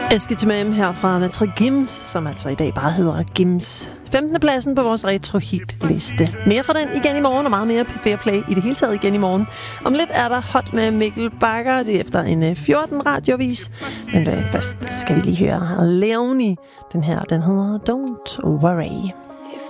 Eskitmam her fra Matre Gims, som altså i dag bare hedder Gims. 15. pladsen på vores retro-hit-liste. Mere fra den igen i morgen, og meget mere på Fair Play i det hele taget igen i morgen. Om lidt er der Hot med Mikkel Bakker. Det er efter en 14 radiovis. Men først skal vi lige høre Leonie. Den her, den hedder Don't Worry.